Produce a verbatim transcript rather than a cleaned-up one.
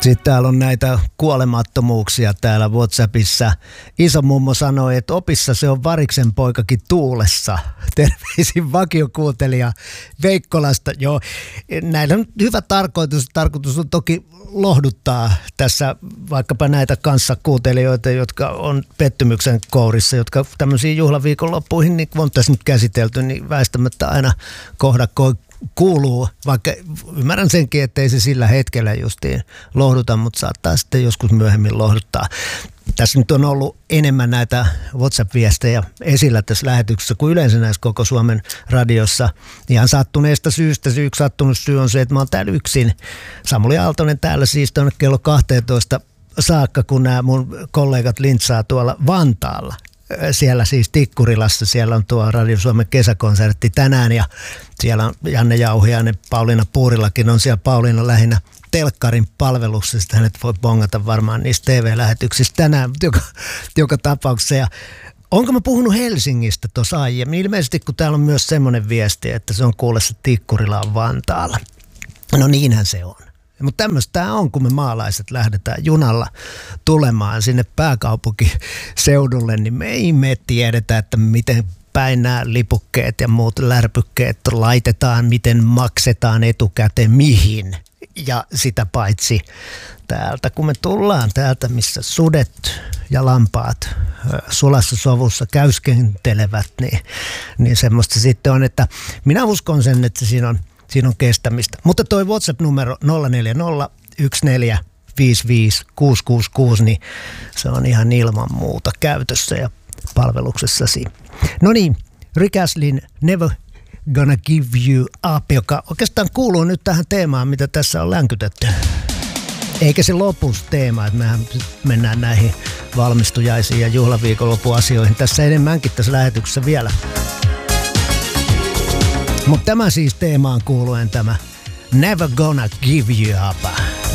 Sitten täällä on näitä kuolemattomuuksia täällä WhatsAppissa. Iso mummo sanoi, että opissa se on variksen poikakin tuulessa. Terveisin vakiokuuntelija Veikkolasta. Joo, näillä on hyvä tarkoitus. Tarkoitus on toki lohduttaa tässä vaikkapa näitä kanssakuuntelijoita, jotka on pettymyksen kourissa, jotka tämmöisiin juhlaviikonloppuihin, niin kuin on tässä nyt käsitelty, niin väistämättä aina kohdakkoon kuuluu, vaikka ymmärrän senkin, ettei se sillä hetkellä justiin lohduta, mutta saattaa sitten joskus myöhemmin lohduttaa. Tässä nyt on ollut enemmän näitä WhatsApp-viestejä esillä tässä lähetyksessä kuin yleensä näissä koko Suomen radiossa. Ihan sattuneesta syystä. Se yksi sattunut syy on se, että mä oon täällä yksin. Samuli Aaltonen täällä siis tuonne kello kaksitoista saakka, kun nämä mun kollegat lintsaa tuolla Vantaalla. Siellä siis Tikkurilassa, siellä on tuo Radio Suomen kesäkonsertti tänään ja siellä on Janne Jauhiainen, Pauliina Puurilakin on siellä. Pauliina lähinnä telkkarin palveluksesta, hänet voi bongata varmaan niistä T V-lähetyksistä tänään, joka, joka tapauksessa. Ja onko mä puhunut Helsingistä tuossa aiemmin? Ilmeisesti kun täällä on myös semmoinen viesti, että se on kuule se Tikkurila on Vantaalla. No niinhän se on. Mutta tämmöistä tämä on, kun me maalaiset lähdetään junalla tulemaan sinne pääkaupunkiseudulle, niin me ei me tiedetä, että miten päin nämä lipukkeet ja muut lärpykkeet laitetaan, miten maksetaan etukäteen, mihin. Ja sitä paitsi täältä, kun me tullaan täältä, missä sudet ja lampaat sulassa sovussa käyskentelevät, niin, niin semmoista sitten on, että minä uskon sen, että siinä on Siinä on kestämistä. Mutta toi WhatsApp-numero nolla neljä nolla yksi neljä viisi viisi kuusi kuusi kuusi, niin se on ihan ilman muuta käytössä ja palveluksessasi. No niin, Rick Astlin Never Gonna Give You Up, joka oikeastaan kuuluu nyt tähän teemaan, mitä tässä on länkytetty. Eikä se lopussa teema, että mehän mennään näihin valmistujaisiin ja juhlaviikonloppuasioihin tässä enemmänkin tässä lähetyksessä vielä. Mutta tämä siis teemaan kuuluen tämä Never Gonna Give You Up.